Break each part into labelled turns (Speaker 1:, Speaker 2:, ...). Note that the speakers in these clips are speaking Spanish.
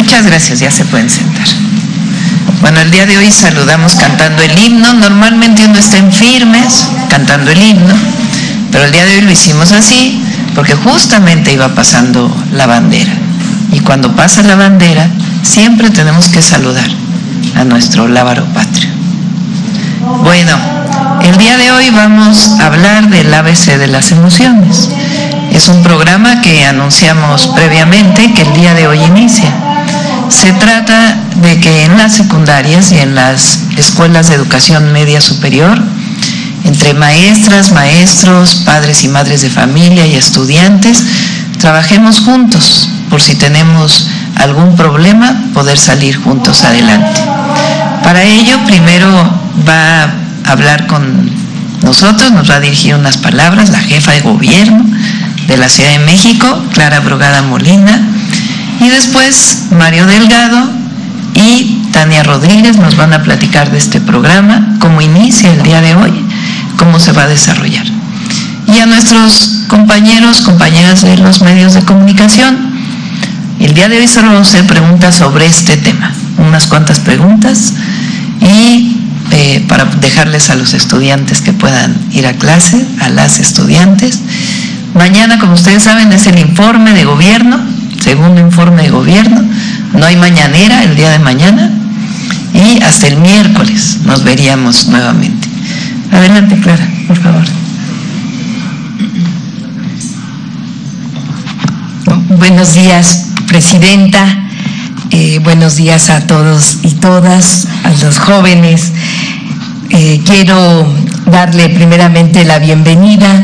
Speaker 1: Muchas gracias, ya se pueden sentar. Bueno, el día de hoy saludamos cantando el himno. Normalmente uno está en firmes cantando el himno, pero el día de hoy lo hicimos así porque justamente iba pasando la bandera. Y cuando pasa la bandera, siempre tenemos que saludar a nuestro lábaro patrio. Bueno, el día de hoy vamos a hablar del ABC de las emociones. Es un programa que anunciamos previamente que el día de hoy inicia. Se trata de que en las secundarias y en las escuelas de educación media superior, entre maestras, maestros, padres y madres de familia y estudiantes, trabajemos juntos por si tenemos algún problema, poder salir juntos adelante. Para ello, primero va a hablar con nosotros, nos va a dirigir unas palabras la jefa de gobierno de la Ciudad de México, Clara Brugada Molina, y después Mario Delgado y Tania Rodríguez nos van a platicar de este programa, cómo inicia el día de hoy, cómo se va a desarrollar. Y a nuestros compañeros, compañeras de los medios de comunicación, el día de hoy solo vamos a hacer preguntas sobre este tema, unas cuantas preguntas, y para dejarles a los estudiantes que puedan ir a clase, a las estudiantes. Mañana, como ustedes saben, es el informe de gobierno, segundo informe de gobierno, no hay mañanera el día de mañana, y hasta el miércoles nos veríamos nuevamente. Adelante, Clara, por favor.
Speaker 2: Buenos días, Presidenta. Buenos días a todos y todas, a los jóvenes. Quiero darle primeramente la bienvenida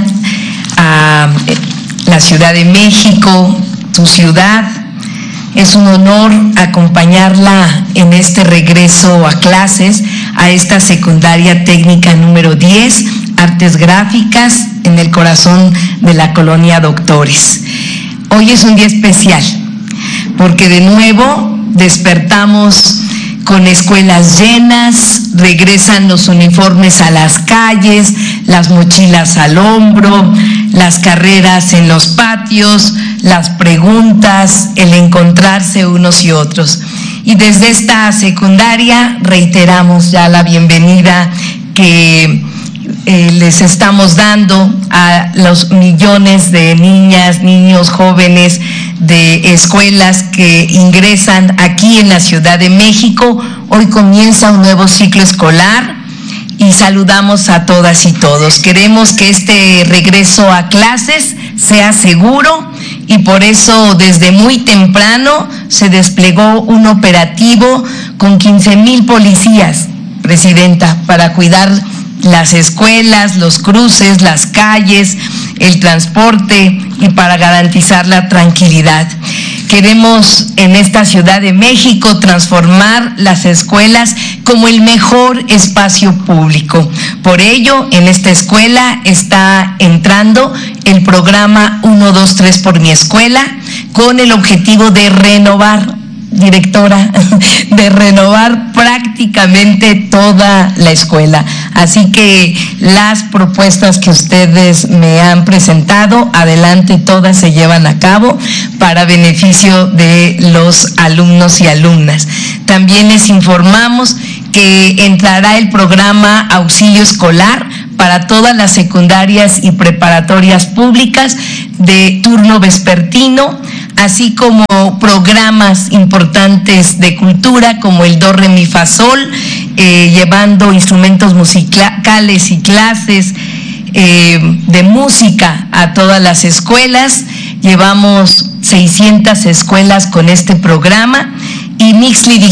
Speaker 2: a la Ciudad de México, tu ciudad. Es un honor acompañarla en este regreso a clases a esta secundaria técnica número 10, Artes Gráficas, en el corazón de la colonia Doctores. Hoy es un día especial porque de nuevo despertamos con escuelas llenas, regresan los uniformes a las calles, las mochilas al hombro, las carreras en los patios, las preguntas, el encontrarse unos y otros. Y desde esta secundaria reiteramos ya la bienvenida que les estamos dando a los millones de niñas, niños, jóvenes de escuelas que ingresan aquí en la Ciudad de México. Hoy comienza un nuevo ciclo escolar y saludamos a todas y todos. Queremos que este regreso a clases sea seguro y por eso desde muy temprano se desplegó un operativo con 15,000 policías, Presidenta, para cuidar las escuelas, los cruces, las calles, el transporte y para garantizar la tranquilidad. Queremos en esta Ciudad de México transformar las escuelas como el mejor espacio público. Por ello, en esta escuela está entrando el programa 1, 2, 3 por mi escuela con el objetivo de renovar, directora, de renovar prácticamente toda la escuela. Así que las propuestas que ustedes me han presentado, adelante, todas se llevan a cabo para beneficio de los alumnos y alumnas. También les informamos que entrará el programa Auxilio Escolar para todas las secundarias y preparatorias públicas de turno vespertino, así como programas importantes de cultura como el Do, Re, Mi, Fa, Sol, llevando instrumentos musicales y clases de música a todas las escuelas. Llevamos 600 escuelas con este programa y Mixly